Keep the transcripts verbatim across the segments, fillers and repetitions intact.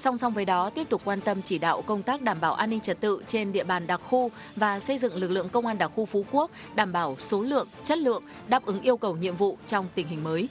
Song song với đó, tiếp tục quan tâm chỉ đạo công tác đảm bảo an ninh trật tự trên địa bàn đặc khu và xây dựng lực lượng công an đặc khu Phú Quốc đảm bảo số lượng, chất lượng, đáp ứng yêu cầu nhiệm vụ trong tình hình mới.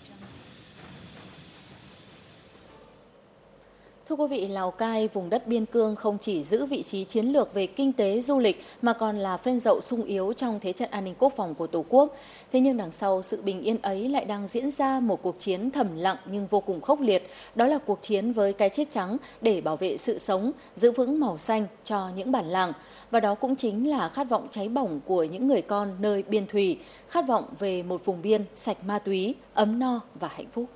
Thưa quý vị, Lào Cai, vùng đất biên cương không chỉ giữ vị trí chiến lược về kinh tế du lịch mà còn là phên dậu sung yếu trong thế trận an ninh quốc phòng của Tổ quốc. Thế nhưng đằng sau sự bình yên ấy lại đang diễn ra một cuộc chiến thầm lặng nhưng vô cùng khốc liệt. Đó là cuộc chiến với cái chết trắng để bảo vệ sự sống, giữ vững màu xanh cho những bản làng. Và đó cũng chính là khát vọng cháy bỏng của những người con nơi biên thùy, khát vọng về một vùng biên sạch ma túy, ấm no và hạnh phúc.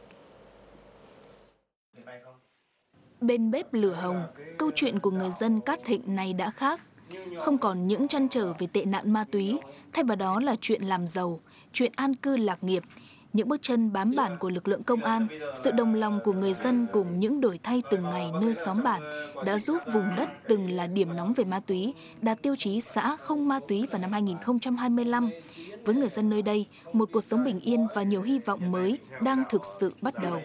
Bên bếp lửa hồng, câu chuyện của người dân Cát Thịnh này đã khác. Không còn những trăn trở về tệ nạn ma túy, thay vào đó là chuyện làm giàu, chuyện an cư lạc nghiệp. Những bước chân bám bản của lực lượng công an, sự đồng lòng của người dân cùng những đổi thay từng ngày nơi xóm bản đã giúp vùng đất từng là điểm nóng về ma túy đạt tiêu chí xã không ma túy vào năm hai nghìn không trăm hai mươi lăm. Với người dân nơi đây, một cuộc sống bình yên và nhiều hy vọng mới đang thực sự bắt đầu.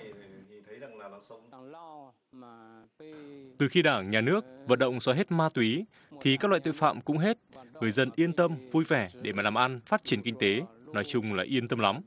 Từ khi Đảng, Nhà nước vận động xóa hết ma túy, thì các loại tội phạm cũng hết. Người dân yên tâm, vui vẻ để mà làm ăn, phát triển kinh tế. Nói chung là yên tâm lắm.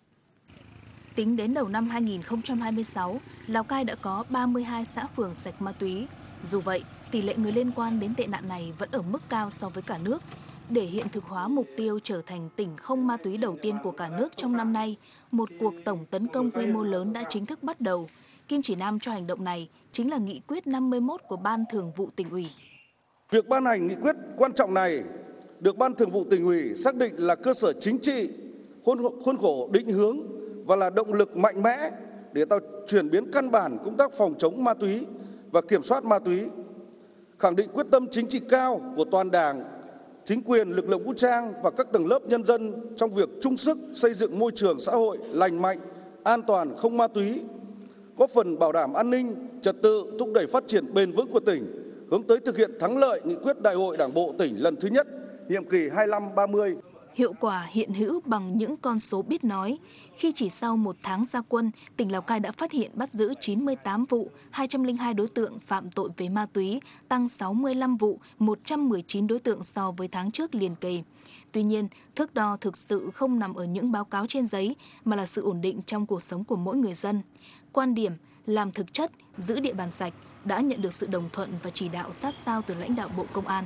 Tính đến đầu năm hai nghìn không trăm hai mươi sáu, Lào Cai đã có ba mươi hai xã phường sạch ma túy. Dù vậy, tỷ lệ người liên quan đến tệ nạn này vẫn ở mức cao so với cả nước. Để hiện thực hóa mục tiêu trở thành tỉnh không ma túy đầu tiên của cả nước trong năm nay, một cuộc tổng tấn công quy mô lớn đã chính thức bắt đầu. Kim chỉ nam cho hành động này chính là nghị quyết năm mươi mốt của Ban Thường vụ Tỉnh ủy. Việc ban hành nghị quyết quan trọng này được Ban Thường vụ Tỉnh ủy xác định là cơ sở chính trị, khuôn khổ định hướng và là động lực mạnh mẽ để tạo chuyển biến căn bản công tác phòng chống ma túy và kiểm soát ma túy, khẳng định quyết tâm chính trị cao của toàn Đảng, chính quyền, lực lượng vũ trang và các tầng lớp nhân dân trong việc chung sức xây dựng môi trường xã hội lành mạnh, an toàn, không ma túy, góp phần bảo đảm an ninh, trật tự, thúc đẩy phát triển bền vững của tỉnh, hướng tới thực hiện thắng lợi nghị quyết Đại hội Đảng bộ tỉnh lần thứ nhất, nhiệm kỳ hai mươi lăm ba mươi. Hiệu quả hiện hữu bằng những con số biết nói. Khi chỉ sau một tháng ra quân, tỉnh Lào Cai đã phát hiện bắt giữ chín mươi tám vụ, hai trăm lẻ hai đối tượng phạm tội về ma túy, tăng sáu mươi lăm vụ, một trăm mười chín đối tượng so với tháng trước liền kề. Tuy nhiên, thước đo thực sự không nằm ở những báo cáo trên giấy, mà là sự ổn định trong cuộc sống của mỗi người dân. Quan điểm làm thực chất, giữ địa bàn sạch đã nhận được sự đồng thuận và chỉ đạo sát sao từ lãnh đạo Bộ Công an.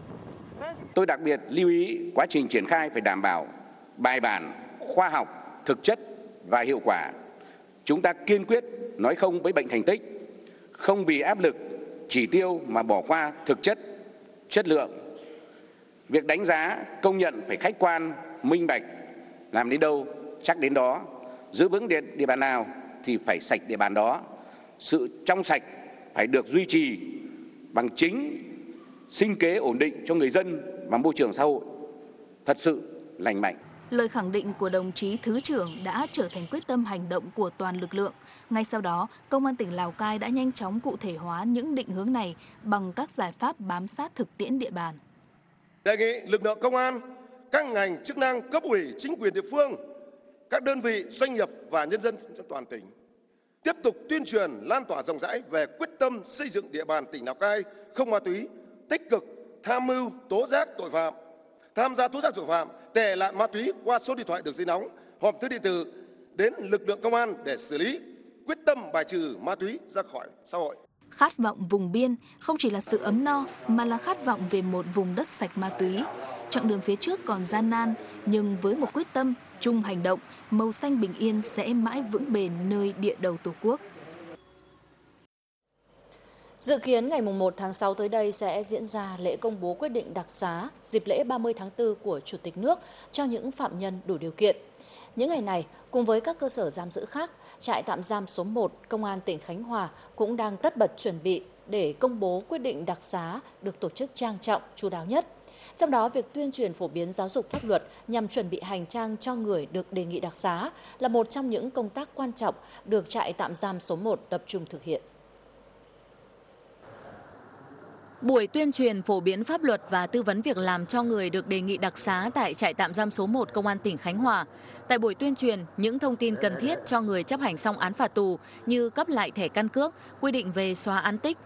Tôi đặc biệt lưu ý quá trình triển khai phải đảm bảo bài bản, khoa học, thực chất và hiệu quả. Chúng ta kiên quyết nói không với bệnh thành tích, không vì áp lực, chỉ tiêu mà bỏ qua thực chất, chất lượng. Việc đánh giá, công nhận phải khách quan, minh bạch, làm đến đâu chắc đến đó, giữ vững địa, địa bàn nào thì phải sạch địa bàn đó. Sự trong sạch phải được duy trì bằng chính sinh kế ổn định cho người dân và môi trường xã hội thật sự lành mạnh. Lời khẳng định của đồng chí Thứ trưởng đã trở thành quyết tâm hành động của toàn lực lượng. Ngay sau đó, Công an tỉnh Lào Cai đã nhanh chóng cụ thể hóa những định hướng này bằng các giải pháp bám sát thực tiễn địa bàn. Đề nghị lực lượng công an, các ngành chức năng, cấp ủy, chính quyền địa phương, các đơn vị, doanh nghiệp và nhân dân trong toàn tỉnh tiếp tục tuyên truyền, lan tỏa rộng rãi về quyết tâm xây dựng địa bàn tỉnh Lào Cai không ma túy, tích cực tham mưu tố giác tội phạm, tham gia tố giác tội phạm, tệ nạn ma túy qua số điện thoại đường dây nóng, hòm thư điện tử đến lực lượng công an để xử lý, quyết tâm bài trừ ma túy ra khỏi xã hội. Khát vọng vùng biên không chỉ là sự ấm no mà là khát vọng về một vùng đất sạch ma túy. Chặng đường phía trước còn gian nan, nhưng với một quyết tâm, chung hành động, màu xanh bình yên sẽ mãi vững bền nơi địa đầu Tổ quốc. Dự kiến ngày một tháng sáu tới đây sẽ diễn ra lễ công bố quyết định đặc xá dịp lễ ba mươi tháng tư của Chủ tịch nước cho những phạm nhân đủ điều kiện. Những ngày này, cùng với các cơ sở giam giữ khác, trại tạm giam số một Công an tỉnh Khánh Hòa cũng đang tất bật chuẩn bị để công bố quyết định đặc xá được tổ chức trang trọng, chu đáo nhất. Trong đó, việc tuyên truyền phổ biến giáo dục pháp luật nhằm chuẩn bị hành trang cho người được đề nghị đặc xá là một trong những công tác quan trọng được trại tạm giam số một tập trung thực hiện. Buổi tuyên truyền phổ biến pháp luật và tư vấn việc làm cho người được đề nghị đặc xá tại trại tạm giam số một Công an tỉnh Khánh Hòa. Tại buổi tuyên truyền, những thông tin cần thiết cho người chấp hành xong án phạt tù như cấp lại thẻ căn cước, quy định về xóa án tích,